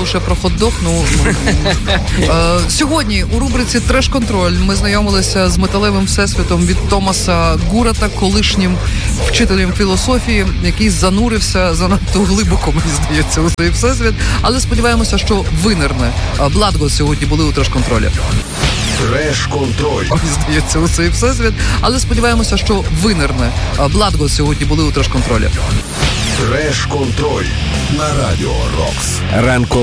лише про хот-дог. Сьогодні у рубриці «Треш-контроль» ми знайомилися з металевим всесвітом від Томаса Гурата, колишнім вчителем філософії, який занурився занадто глибоко, мені здається, у цей всесвіт. Але сподіваємося, що винирне. Бладго сьогодні були у «Треш-контролі». Треш-контроль. Мені здається, у цей всесвіт. Але сподіваємося, що винирне. Бладго сьогодні були у «Треш-контролі». Треш-контроль на Радіо Рокс. Ранкове